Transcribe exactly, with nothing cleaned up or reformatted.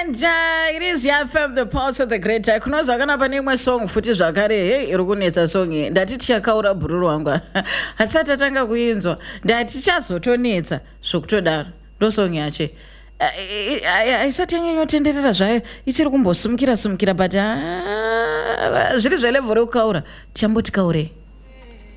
Manja, it is F M, the pulse of the great time. Kunoza kana pane imwe song futi zvakare. Hey, iri kunetsa song iyi. Ndati tichakaura bhururu wangu. Hasati atanga kuinzwa. Ndati tichazotonetsa zvokutodaro. Ndo song yacho. Aisati yanyanyotenderera zvayo. Ichiri kumbosumukira sumukira but zviri zvelevel rekukaura. Tichamboti kaure.